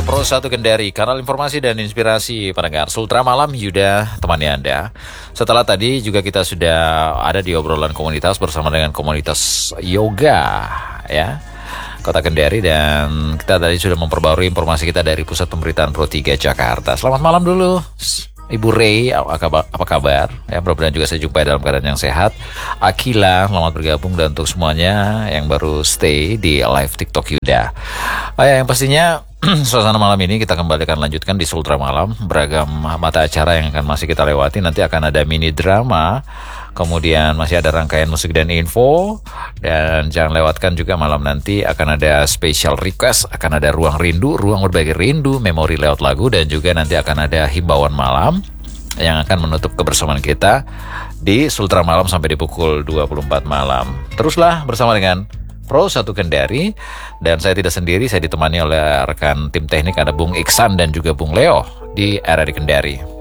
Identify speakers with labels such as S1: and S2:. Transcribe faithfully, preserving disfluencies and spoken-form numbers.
S1: Pro satu Kendari, kanal informasi dan inspirasi pendengar Sultra Malam. Yuda temani Anda. Setelah tadi juga kita sudah ada di obrolan komunitas bersama dengan komunitas yoga ya Kota Kendari, dan kita tadi sudah memperbarui informasi kita dari Pusat Pemberitaan Pro tiga Jakarta. Selamat malam dulu Ibu Ray, apa kabar? Ya, mudah-mudahan juga saya jumpai dalam keadaan yang sehat. Akila, selamat bergabung, dan untuk semuanya yang baru stay di live TikTok Yuda. Oh ya, yang pastinya suasana malam ini kita kembali akan lanjutkan di Sultra Malam. Beragam mata acara yang akan masih kita lewati. Nanti akan ada mini drama, kemudian masih ada rangkaian musik dan info. Dan jangan lewatkan juga malam nanti akan ada special request, akan ada ruang rindu, ruang berbagi rindu, memori lewat lagu, dan juga nanti akan ada himbauan malam yang akan menutup kebersamaan kita di Sultra Malam sampai di pukul dua puluh empat malam. Teruslah bersama dengan Pro satu Kendari, dan saya tidak sendiri, saya ditemani oleh rekan tim teknik, ada Bung Iksan dan juga Bung Leo di R R I Kendari.